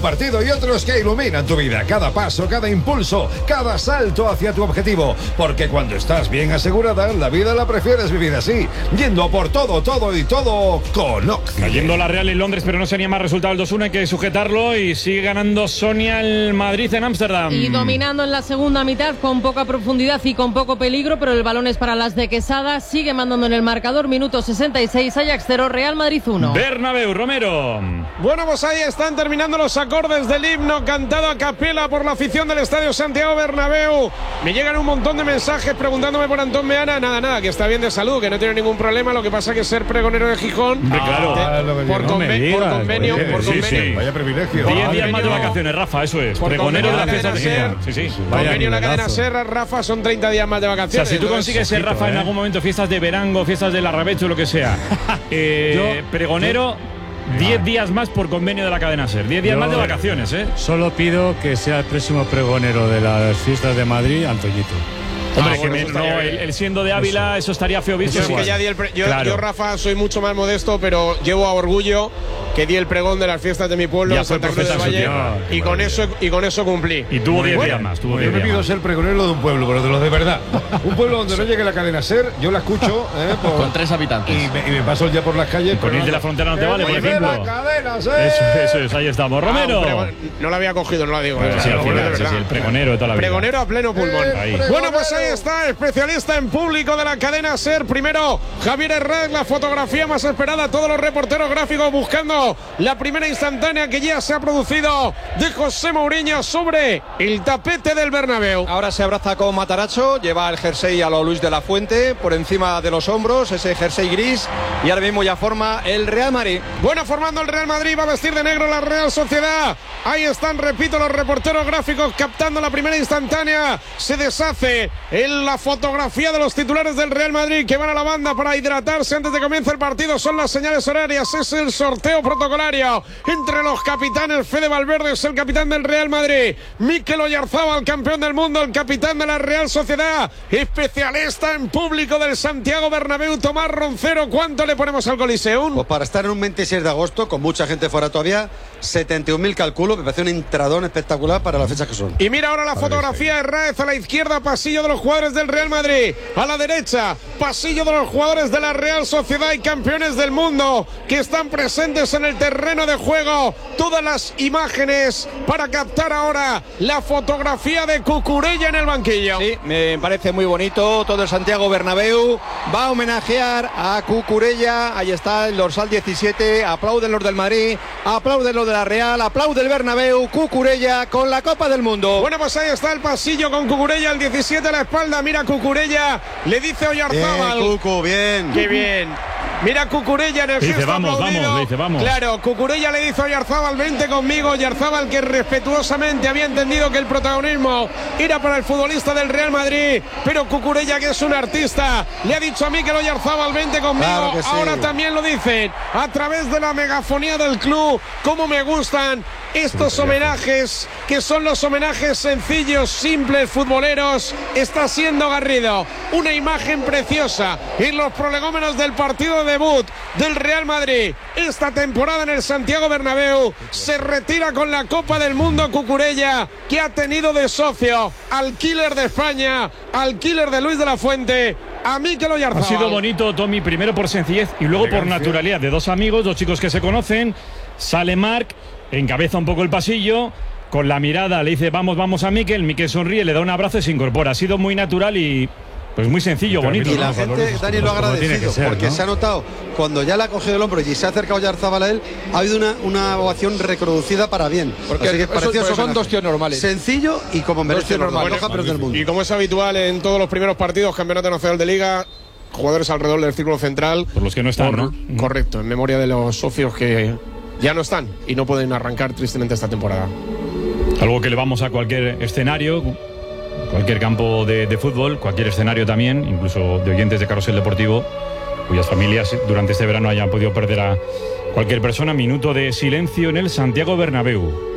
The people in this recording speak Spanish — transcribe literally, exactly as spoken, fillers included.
partido y otros que iluminan tu vida. Cada paso, cada impulso, cada salto hacia tu objetivo. Porque cuando estás bien asegurada, la vida la prefieres vivir así. Yendo por todo, todo y todo con Occident. Cayendo la Real en Londres, pero no se anima más resultado el dos uno. Hay que sujetarlo y sigue ganando Sonia el Madrid en Ámsterdam. Y dominando en la segunda mitad con poca profundidad y con poco peligro, pero el balón es para las de Quesada. Sigue mandando en el marcador, minuto sesenta y seis, Ajax cero, Real Madrid uno. Bernabéu, Romero. Bueno, pues ahí están terminando los acordes del himno cantado a capela por la afición del Estadio Santiago Bernabéu. Me llegan un montón de mensajes preguntándome por Antón Meana. Nada, nada, que está bien de salud, que no tiene ningún problema. Lo que pasa es que ser pregonero de Gijón, ah, claro, de, por, no conven digas, por convenio, oye, por sí, convenio. Sí. Vaya privilegio. diez días más de vacaciones, Rafa, eso es. Pregonero de la fiesta de Gijón. Sí, sí. Convenio en la cadena Serra, Rafa, son treinta días más de vacaciones. O sea, si tú consigues ser Rafa, ¿eh?, en algún momento, fiestas de verango, fiestas del Arrabecho, lo que sea, eh, yo, pregonero, diez días más por convenio de la cadena Ser. diez días yo más de vacaciones, ¿eh? Solo pido que sea el próximo pregonero de las fiestas de Madrid, Antoñito. Hombre, ah, bueno, que me, no, él, él siendo de Ávila, eso estaría feo visto. Yo, que ya di el pre yo, claro. yo, Rafa, soy mucho más modesto, pero llevo a orgullo que di el pregón de las fiestas de mi pueblo, en Santa Cruz del Valle, y con, eso, y con eso cumplí. Y tuvo diez días más. Tuvo yo me pido ser pregonero de un pueblo, pero de los de verdad. Un pueblo donde no llegue la cadena Ser, yo la escucho. Eh, por, con tres habitantes. Y me, y me paso el día por las calles. Y con ir de la frontera no te vale, por ejemplo. La cadena Ser. Eso, eso es, ahí estamos. Romero. Ah, no la había cogido, no la digo. Pero sí, no, final, de sí, sí, el pregonero de toda la vida. Pregonero a pleno pulmón. Ahí. Bueno, pues ahí está, especialista en público de la cadena Ser. Primero, Javier Herrera, la fotografía más esperada. Todos los reporteros gráficos buscando la primera instantánea que ya se ha producido de José Mourinho sobre el tapete del Bernabéu. Ahora se abraza con Mataracho, lleva el jersey a lo Luis de la Fuente por encima de los hombros, ese jersey gris, y ahora mismo ya forma el Real Madrid. Bueno, formando el Real Madrid, va a vestir de negro la Real Sociedad. Ahí están, repito, los reporteros gráficos captando la primera instantánea. Se deshace en la fotografía de los titulares del Real Madrid que van a la banda para hidratarse antes de que comience el partido. Son las señales horarias, es el sorteo protocolario entre los capitanes. Fede Valverde es el capitán del Real Madrid, Mikel Oyarzábal, campeón del mundo, el capitán de la Real Sociedad, especialista en público del Santiago Bernabéu, Tomás Roncero. ¿Cuánto le ponemos al Coliseum? Pues para estar en un veintiséis de agosto, con mucha gente fuera todavía, setenta y un mil calculo. Me parece un entradón espectacular para las fechas que son. Y mira ahora la fotografía de Raez a la izquierda, pasillo de los jugadores del Real Madrid. A la derecha, pasillo de los jugadores de la Real Sociedad y campeones del mundo que están presentes en el terreno de juego. Todas las imágenes para captar ahora la fotografía de Cucurella en el banquillo. Sí, me parece muy bonito. Todo el Santiago Bernabéu va a homenajear a Cucurella. Ahí está el dorsal diecisiete. Aplauden los del Madrid, aplauden los de la Real, aplauden el Bernabéu. Cucurella con la Copa del Mundo. Bueno, pues ahí está el pasillo con Cucurella, el diecisiete a la espalda. Mira Cucurella, le dice Oyarzábal. Bien, Cucu, bien. Qué bien. Mira Cucurella en el dice, gesto vamos, aplaudido. vamos, dice, vamos. Claro, Cucurella le dice a Oyarzábal, vente conmigo. Oyarzábal, que respetuosamente había entendido que el protagonismo era para el futbolista del Real Madrid, pero Cucurella, que es un artista, le ha dicho a Mikel Oyarzábal, vente conmigo. Claro que sí. Ahora también lo dicen a través de la megafonía del club. Cómo me gustan estos homenajes, que son los homenajes sencillos, simples, futboleros. Está siendo Garrido una imagen preciosa en los prolegómenos del partido de debut del Real Madrid esta temporada en el Santiago Bernabéu. Se retira con la Copa del Mundo Cucurella, que ha tenido de socio al killer de España, al killer de Luis de la Fuente, a Mikel Oyarzábal. Ha sido bonito, Tommy, primero por sencillez y luego por naturalidad de dos amigos, dos chicos que se conocen. Sale Marc, encabeza un poco el pasillo, con la mirada le dice vamos, vamos a Mikel. Mikel sonríe, le da un abrazo y se incorpora. Ha sido muy natural y pues muy sencillo, bonito. Y la ¿no? gente, Dani, lo ha agradecido, ser, porque ¿no? se ha notado, cuando ya le ha cogido el hombro y se ha acercado Oyarzábal a él, ha habido una, una ovación reproducida para bien. Porque Así que eso, pues son dos tíos normales. Sencillo y como merece normal, bueno, campeón del mundo. Y como es habitual en todos los primeros partidos, Campeonato Nacional de Liga, jugadores alrededor del círculo central. Por los que no están, por, ¿no? Correcto, en memoria de los socios que ya no están y no pueden arrancar tristemente esta temporada. Algo que le vamos a cualquier escenario, cualquier campo de, de fútbol, cualquier escenario también, incluso de oyentes de Carrusel Deportivo, cuyas familias durante este verano hayan podido perder a cualquier persona. Minuto de silencio en el Santiago Bernabéu.